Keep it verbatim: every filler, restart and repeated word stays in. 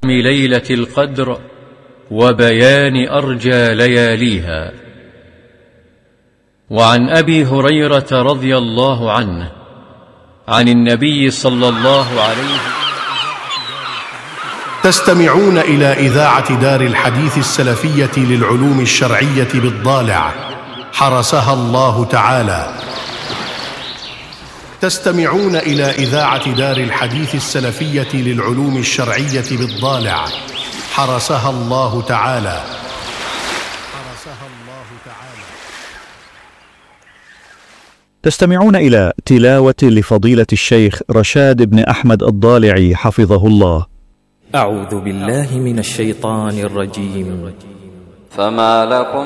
ليلة القدر وبيان أرجى لياليها. وعن أبي هريرة رضي الله عنه عن النبي صلى الله عليه وسلم: تستمعون إلى إذاعة دار الحديث السلفية للعلوم الشرعية بالضالع حرسها الله تعالى. تستمعون إلى إذاعة دار الحديث السلفية للعلوم الشرعية بالضالع حرسها الله تعالى. حرسها الله تعالى. تستمعون إلى تلاوة لفضيلة الشيخ رشاد بن أحمد الضالعي حفظه الله. أعوذ بالله من الشيطان الرجيم. فما لكم